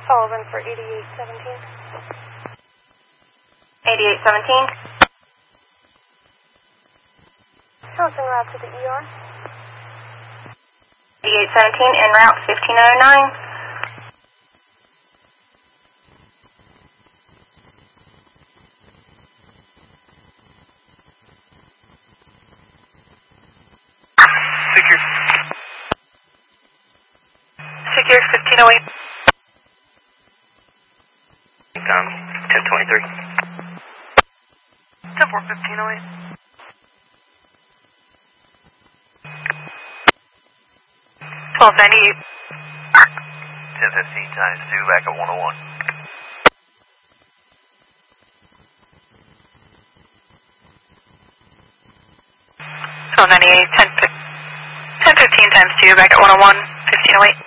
Sullivan for 8817. 8817. Someone's en route to the ER. 8817 en route 1509. Secure 1508. Tom, 1023. 10-4-1508. 1298. 1015 times 2 back at 101. 1298. 1015 times 2 back at 101. 1508.